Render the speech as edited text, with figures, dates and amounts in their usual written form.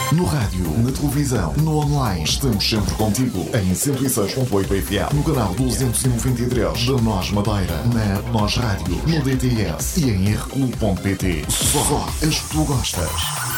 No rádio, na televisão, no online, estamos sempre contigo. Em 106.8 FM, no canal 293 da Nós Madeira, na App Nós Rádio, no DTS e em rclub.pt. Só as que tu gostas.